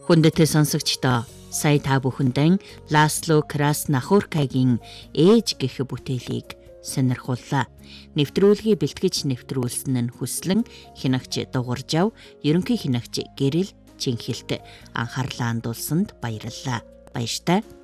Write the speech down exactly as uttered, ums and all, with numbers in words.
Хүндэтэй сонсогчдоо сая та бүхэндээ Ласло Краснахоркагийн ээж гэх бүтээлийг сонирхууллаа. Нэвтрүүлгийг бэлтгэж нэвтрүүлсэн нь хүслэн хинагч дугуйржав, ерөнхий хинагч Гэрэл Чинхэлт анхаарлаа хандуулсанд баярлалаа. Баяртай.